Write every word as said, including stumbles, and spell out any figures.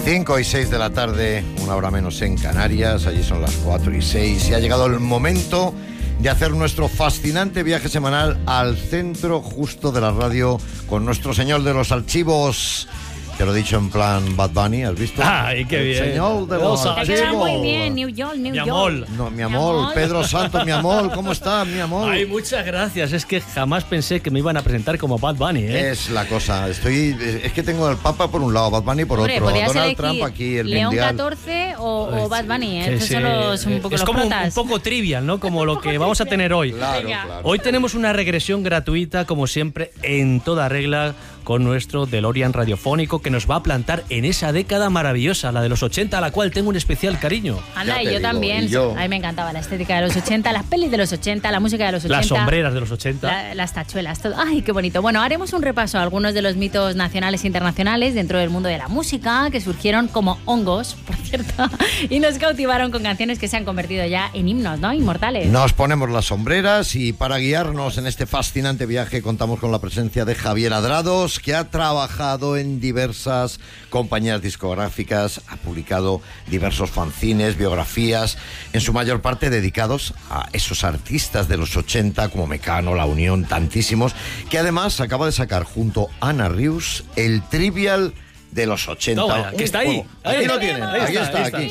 cinco y seis de la tarde, una hora menos en Canarias, allí son las cuatro y seis y ha llegado el momento de hacer nuestro fascinante viaje semanal al centro justo de la radio con nuestro señor de los archivos. Te lo he dicho en plan Bad Bunny, ¿has visto? ¡Ay, qué bien! El señor de los Te archivos. Muy bien, New York, New Mi York. amor. No, mi amor, Pedro Santos, mi amor, ¿cómo estás, mi amor? Ay, muchas gracias. Es que jamás pensé que me iban a presentar como Bad Bunny, ¿eh? Es la cosa, estoy, es que tengo al Papa por un lado, Bad Bunny por Hombre, otro, podrías Donald elegir Trump aquí, el León mundial. catorce o, o Bad Bunny, ¿eh? Que Estos sí, son, los, un poco es los como un, protas. un poco trivial, ¿no? Como lo que vamos a tener hoy. Claro, Venga. claro. Hoy tenemos una regresión gratuita, como siempre, en toda regla, con nuestro DeLorean radiofónico que nos va a plantar en esa década maravillosa, la de los ochenta, a la cual tengo un especial cariño. Anda, Ya y te yo digo, también. y yo. A mí me encantaba la estética de los ochenta, las pelis de los ochenta, la música de los ochenta. Las sombreras de los ochenta. La- las tachuelas, todo. Ay, qué bonito. Bueno, haremos un repaso a algunos de los mitos nacionales e internacionales dentro del mundo de la música que surgieron como hongos, por cierto, y nos cautivaron con canciones que se han convertido ya en himnos, ¿no? Inmortales. Nos ponemos las sombreras y para guiarnos en este fascinante viaje contamos con la presencia de Javier Adrados, que ha trabajado en diversas compañías discográficas, ha publicado diversos fanzines, biografías, en su mayor parte dedicados a esos artistas de los ochenta como Mecano, La Unión, tantísimos, que además acaba de sacar junto a Ana Rius el Trivial de los ochenta. Toma ya, que Un está ahí. juego. Ahí Aquí lo lo tiene, tienen, ahí aquí está, está, ahí está. aquí.